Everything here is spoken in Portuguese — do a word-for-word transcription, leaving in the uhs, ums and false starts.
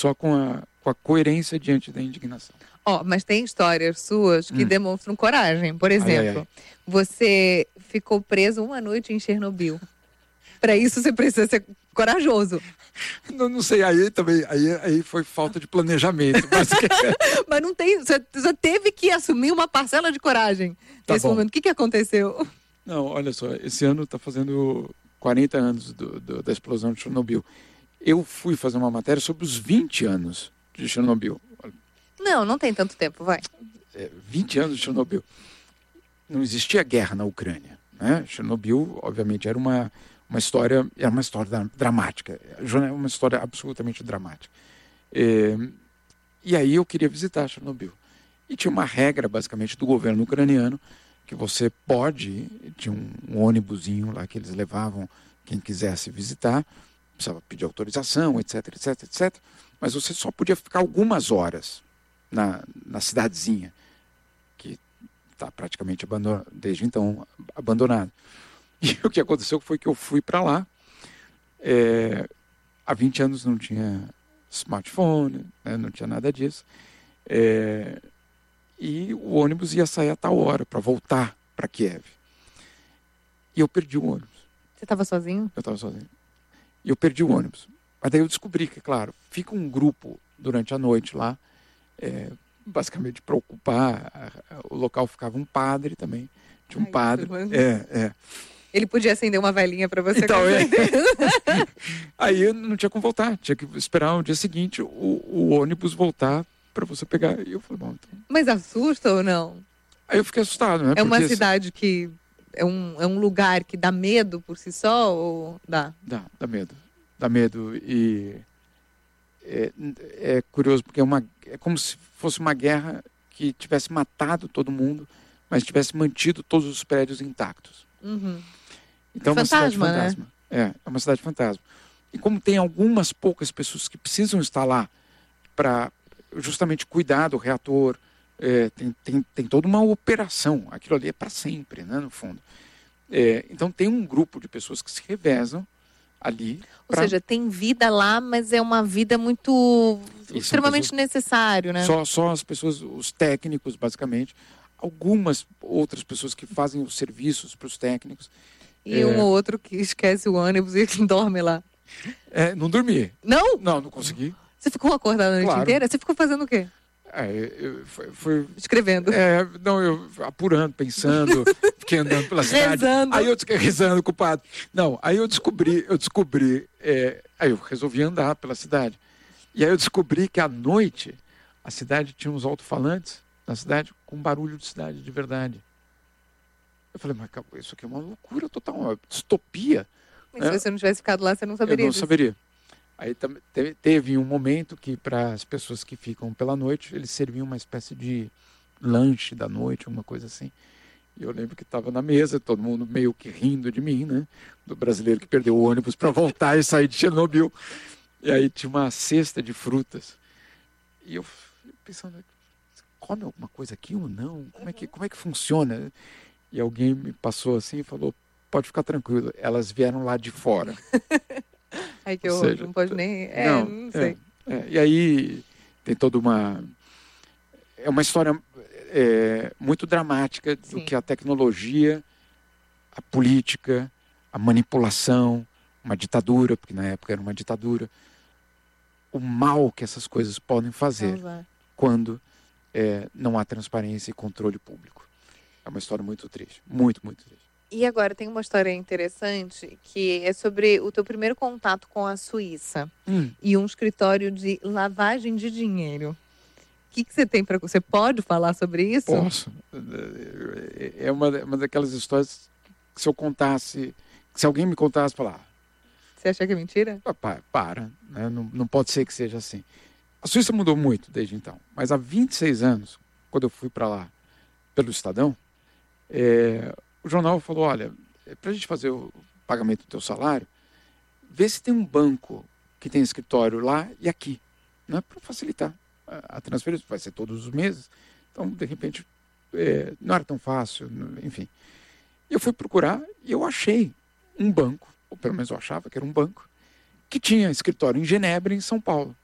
só com a, com a coerência diante da indignação. Ó, oh, mas tem histórias suas que hum. demonstram coragem. Por exemplo, ai, ai. você ficou preso uma noite em Chernobyl. Para isso você precisa ser corajoso. Não, não sei, aí também aí, aí foi falta de planejamento. Mas, mas não tem, você, você teve que assumir uma parcela de coragem tá nesse bom. momento. O que, que aconteceu? Não, olha só, esse ano está fazendo quarenta anos do, do, da explosão de Chernobyl. Eu fui fazer uma matéria sobre os vinte anos de Chernobyl. Não, não tem tanto tempo, vai. É, vinte anos de Chernobyl. Não existia guerra na Ucrânia, né? Chernobyl, obviamente, era uma, uma história, era uma história dramática, uma história absolutamente dramática. É, e aí eu queria visitar Chernobyl. E tinha uma regra, basicamente, do governo ucraniano, que você pode, tinha um, um ônibusinho lá que eles levavam quem quisesse visitar, precisava pedir autorização, etc, etc, etcétera. Mas você só podia ficar algumas horas na, na cidadezinha, que está praticamente abandonada, desde então abandonada. E o que aconteceu foi que eu fui para lá, é, há vinte anos não tinha smartphone, né, não tinha nada disso, é, e o ônibus ia sair a tal hora para voltar para Kiev. E eu perdi o ônibus. Você estava sozinho? Eu estava sozinho. E eu perdi o ônibus. Mas daí eu descobri que, claro, fica um grupo durante a noite lá, é, basicamente para ocupar, o local ficava um padre também, tinha um Ai, padre. É, é. Ele podia acender uma velhinha para você. Então, é. Aí eu não tinha como voltar, tinha que esperar no dia seguinte o, o ônibus voltar para você pegar. E eu falei, bom, então... Mas assusta ou não? Aí eu fiquei assustado, né? É uma Porque, cidade assim... que é um, é um lugar que dá medo por si só ou dá? Dá, dá medo. Dá medo e é, é curioso porque é, uma, é como se fosse uma guerra que tivesse matado todo mundo, mas tivesse mantido todos os prédios intactos. Uhum. Então fantasma, é uma cidade fantasma. Né? É, é uma cidade fantasma. E como tem algumas poucas pessoas que precisam estar lá para justamente cuidar do reator, é, tem, tem, tem toda uma operação. Aquilo ali é para sempre, né, no fundo. É, então tem um grupo de pessoas que se revezam ali. Ou pra... seja, tem vida lá, mas é uma vida muito Isso, extremamente pessoas... necessário, né? Só, só as pessoas, os técnicos, basicamente. Algumas outras pessoas que fazem os serviços para os técnicos. E é... um ou outro que esquece o ônibus e dorme lá. É, não dormi. Não? Não, não consegui. Você ficou acordado a noite claro. inteira? Você ficou fazendo o quê? É, eu, foi, foi, Escrevendo. É, não, eu apurando, pensando, fiquei andando pela cidade. Rezando. Aí eu fiquei rezando com o padre. Não, aí eu descobri, eu descobri, é, aí eu resolvi andar pela cidade. E aí eu descobri que à noite a cidade tinha uns alto-falantes na cidade com barulho de cidade de verdade. Eu falei, mas isso aqui é uma loucura total, uma distopia. Mas né? Se você não tivesse ficado lá, você não saberia Eu não disso. saberia. Aí teve, teve um momento que para as pessoas que ficam pela noite, eles serviam uma espécie de lanche da noite, uma coisa assim. E eu lembro que estava na mesa, todo mundo meio que rindo de mim, né? Do brasileiro que perdeu o ônibus para voltar e sair de Chernobyl. E aí tinha uma cesta de frutas. E eu pensando, come alguma coisa aqui ou não? Como é que, como é que funciona? E alguém me passou assim e falou, pode ficar tranquilo, elas vieram lá de fora. Ai, que horror, seja, não pode nem... É, não, não sei. É, é, e aí tem toda uma... É uma história é, muito dramática do Sim. que a tecnologia, a política, a manipulação, uma ditadura, porque na época era uma ditadura, o mal que essas coisas podem fazer quando é, não há transparência e controle público. É uma história muito triste, muito, muito triste. E agora tem uma história interessante que é sobre o teu primeiro contato com a Suíça hum. e um escritório de lavagem de dinheiro. O que, que você tem para... Você pode falar sobre isso? Posso. É uma, uma daquelas histórias que se eu contasse, que se alguém me contasse, falar... Você acha que é mentira? Para, para né? não, não pode ser que seja assim. A Suíça mudou muito desde então, mas há vinte e seis anos, quando eu fui para lá pelo Estadão, é... o jornal falou, olha, para a gente fazer o pagamento do teu salário, vê se tem um banco que tem escritório lá e aqui, né, para facilitar a, a transferência, vai ser todos os meses. Então, de repente, é, não era tão fácil, enfim. Eu fui procurar e eu achei um banco, ou pelo menos eu achava que era um banco, que tinha escritório em Genebra e em São Paulo.